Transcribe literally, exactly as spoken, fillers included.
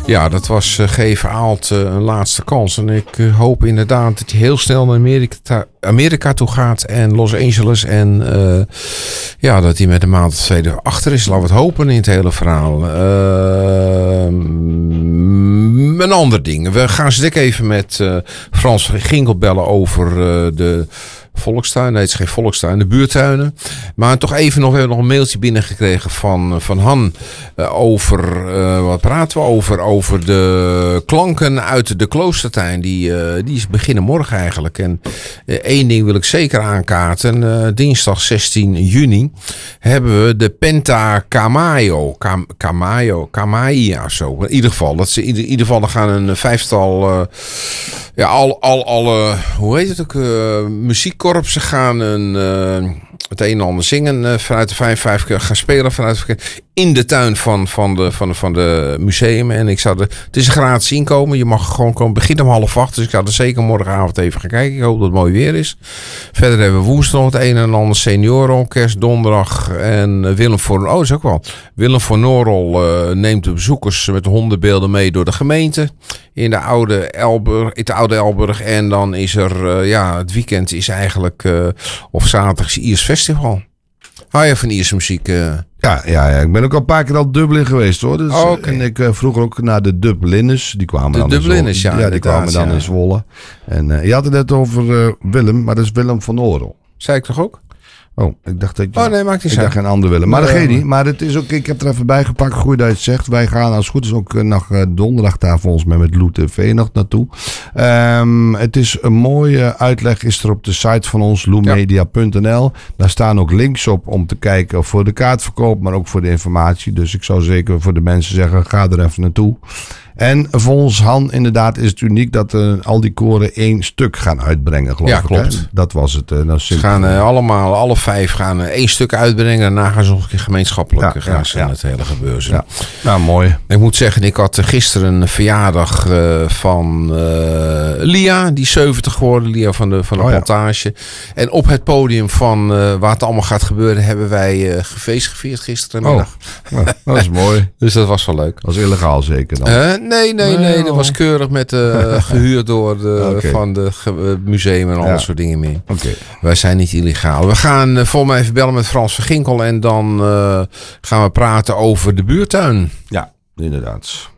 Ja, dat was uh, G. Verhaald uh, een laatste kans. En ik uh, hoop inderdaad dat hij heel snel naar Amerika, ta- Amerika toe gaat en Los Angeles. En uh, ja, dat hij met een maand of twee achter is. Laten we het hopen in het hele verhaal. Uh, een ander ding. We gaan straks even met uh, Frans Ginkel bellen over uh, de... Volkstuin, nee het is geen volkstuin, de buurtuinen. Maar toch even nog, we hebben nog een mailtje binnengekregen van, van Han uh, over, uh, wat praten we over? Over de klanken uit de Kloostertuin. Die, uh, die is beginnen morgen eigenlijk. En uh, één ding wil ik zeker aankaarten. Uh, dinsdag zestien juni hebben we de Penta Camayo. Cam, Camayo, Camaia of zo. In ieder geval, dat ze in ieder geval, er gaan een vijftal, uh, ja, al, al, alle, hoe heet het ook, uh, muziek korpsen gaan een, uh, het een en ander zingen uh, vanuit de vijf vijf gaan spelen vanuit in de tuin van, van, de, van, de, van de museum. En ik zou er, het is een gratis inkomen. Je mag gewoon komen. Begin om half acht. Dus ik ga er zeker morgenavond even gaan kijken. Ik hoop dat het mooi weer is. Verder hebben we woensdag nog het een en ander seniorenorkest. Donderdag en Willem voor... Oh, is ook wel. Willem van Noorl uh, neemt de bezoekers met de hondenbeelden mee door de gemeente. In de oude Elburg. In de oude Elburg. En dan is er... Uh, ja, het weekend is eigenlijk... Uh, of zaterdag is Iers Festival. Hou je van Ierse muziek? Uh? Ja, ja, ja, ik ben ook al een paar keer al Dublin geweest hoor. Dus, oh, okay. En ik uh, vroeger ook naar de Dubliners. Die kwamen de dan Dubliners, in Zwolle. ja. Ja, die kwamen dan ja. in Zwolle. En uh, je had het net over uh, Willem, maar dat is Willem van Oorl. Zei ik toch ook? Oh, ik dacht dat je... Oh nee, maakt niet Ik dacht geen ander Willem. Maar nee, dat geeft niet. Maar het is ook, ik heb er even bij gepakt. Goed dat je het zegt. Wij gaan als het goed is ook uh, nog uh, donderdag daar volgens mij met Lou T V nog naartoe. Um, het is een mooie uitleg. Is er op de site van ons, loemedia punt n l. Daar staan ook links op om te kijken voor de kaartverkoop. Maar ook voor de informatie. Dus ik zou zeker voor de mensen zeggen, ga er even naartoe. En volgens Han inderdaad is het uniek dat uh, al die koren één stuk gaan uitbrengen, geloof ja, ik. klopt. Hè? Dat was het. Uh, nou, ze gaan uh, allemaal, alle vijf gaan uh, één stuk uitbrengen. Daarna gaan ze nog een keer gemeenschappelijk ja, gaan ze ja, in ja. het hele gebeuren. Ja. Nou, mooi. Ik moet zeggen, ik had gisteren een verjaardag uh, van uh, Lia. Die zeventig geworden, Lia van de, van de oh, plantage. Ja. En op het podium van uh, waar het allemaal gaat gebeuren, hebben wij uh, gefeest gevierd gisterenmiddag. Oh, ja, dat is mooi. Dus dat was wel leuk. Dat was illegaal zeker dan? Uh, Nee, nee, nee. Dat was keurig met uh, gehuurd door de, okay. van de ge- museum en al ja. dat soort dingen meer. Okay. Wij zijn niet illegaal. We gaan uh, volgens mij even bellen met Frans Verginkel en dan uh, gaan we praten over de buurtuin. Ja, inderdaad.